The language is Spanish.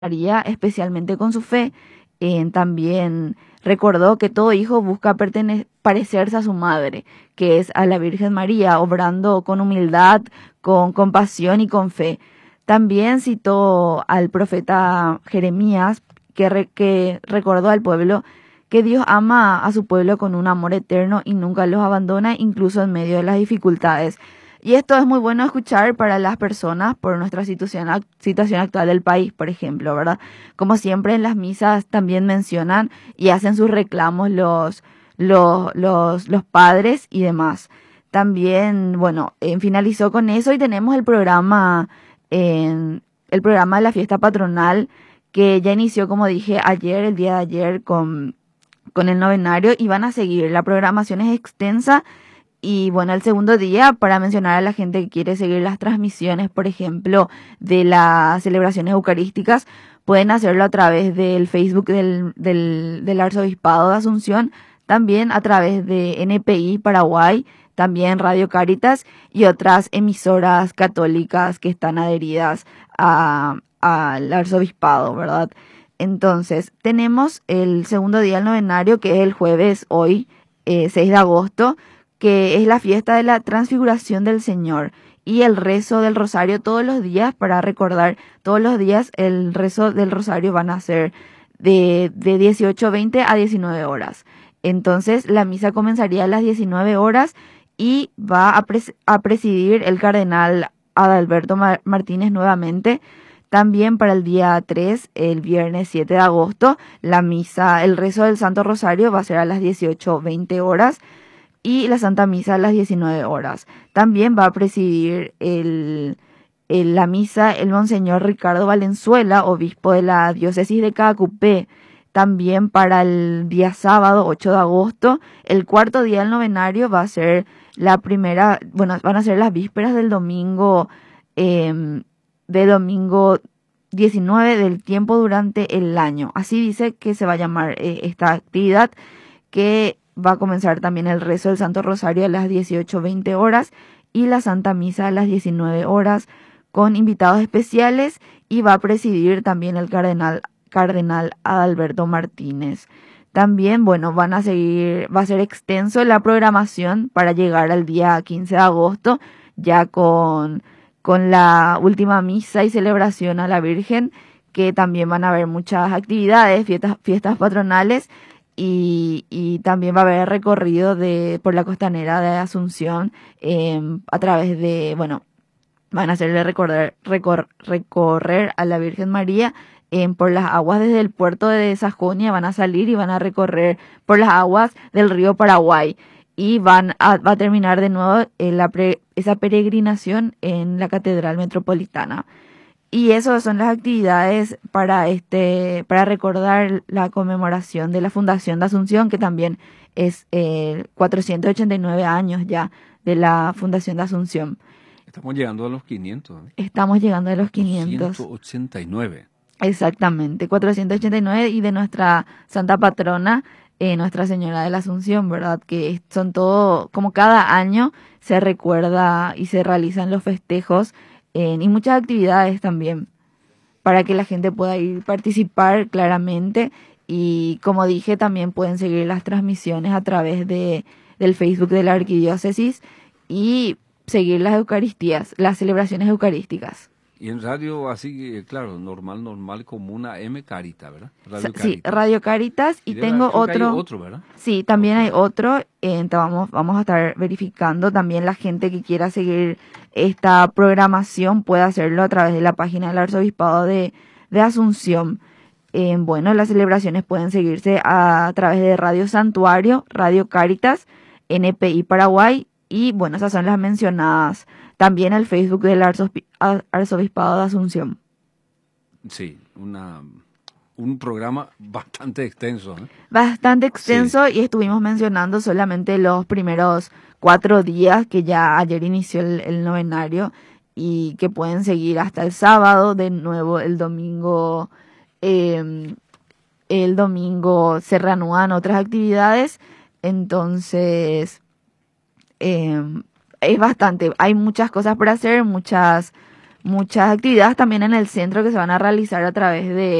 María, especialmente con su fe. También recordó que todo hijo busca parecerse a su madre, que es a la Virgen María, obrando con humildad, con compasión y con fe. También citó al profeta Jeremías, que recordó al pueblo que Dios ama a su pueblo con un amor eterno y nunca los abandona, incluso en medio de las dificultades. Y esto es muy bueno escuchar para las personas por nuestra situación actual del país, por ejemplo, ¿verdad? Como siempre en las misas también mencionan y hacen sus reclamos los padres y demás. También, bueno, finalizó con eso y tenemos el programa de la fiesta patronal que ya inició, como dije ayer, el día de ayer, con el novenario y van a seguir. La programación es extensa y bueno, el segundo día, para mencionar a la gente que quiere seguir las transmisiones, por ejemplo, de las celebraciones eucarísticas, pueden hacerlo a través del Facebook del Arzobispado de Asunción, también a través de NPI Paraguay, también Radio Caritas y otras emisoras católicas que están adheridas al Arzobispado, ¿verdad? Entonces, tenemos el segundo día del novenario, que es el jueves hoy, 6 de agosto, que es la fiesta de la transfiguración del Señor y el rezo del rosario todos los días para recordar, todos los días el rezo del rosario van a ser de 18:20 a 19 horas. Entonces la misa comenzaría a las 19 horas y va a presidir el cardenal Adalberto Martínez nuevamente. También para el día 3, el viernes 7 de agosto, la misa, el rezo del Santo Rosario va a ser a las 18:20 horas y la Santa Misa a las 19 horas. También va a presidir la misa el Monseñor Ricardo Valenzuela, obispo de la diócesis de Caacupé. También para el día sábado 8 de agosto, el cuarto día del novenario va a ser van a ser las vísperas del domingo, de domingo 19 del tiempo durante el año. Así dice que se va a llamar esta actividad, que va a comenzar también el rezo del Santo Rosario a las 18:20 horas y la Santa Misa a las 19 horas con invitados especiales y va a presidir también el cardenal Adalberto Martínez. También, bueno, va a ser extenso la programación para llegar al día 15 de agosto, ya con la última misa y celebración a la Virgen, que también van a haber muchas actividades, fiestas patronales y también va a haber recorrido por la costanera de Asunción, a través de, bueno, van a hacerle recorrer a la Virgen María por las aguas desde el puerto de Sajonia, van a salir y van a recorrer por las aguas del río Paraguay y va a terminar de nuevo esa peregrinación en la Catedral Metropolitana. Y esas son las actividades para recordar la conmemoración de la Fundación de Asunción, que también es 489 años ya de la Fundación de Asunción. Estamos llegando a los 500. Estamos llegando a los 500. 489. Exactamente, 489 y de nuestra Santa Patrona, Nuestra Señora de la Asunción, ¿verdad? Que son todo, como cada año se recuerda y se realizan los festejos y muchas actividades también para que la gente pueda ir participar claramente y como dije también pueden seguir las transmisiones a través del Facebook de la Arquidiócesis y seguir las Eucaristías, las celebraciones eucarísticas. Y en radio así, claro, normal, como una M Carita, ¿verdad? Radio Caritas. Sí, Radio Caritas y tengo otro, ¿verdad? Sí, también hay otro. Vamos a estar verificando también la gente que quiera seguir esta programación puede hacerlo a través de la página del Arzobispado de Asunción. Bueno, las celebraciones pueden seguirse a través de Radio Santuario, Radio Caritas, NPI Paraguay y bueno, esas son las mencionadas. También el Facebook del Arzobispado de Asunción. Sí, un programa bastante extenso. Bastante extenso, sí. Y estuvimos mencionando solamente los primeros 4 días que ya ayer inició el novenario y que pueden seguir hasta el sábado. De nuevo el domingo se reanudan otras actividades. Entonces es bastante, hay muchas cosas por hacer, muchas muchas actividades también en el centro que se van a realizar a través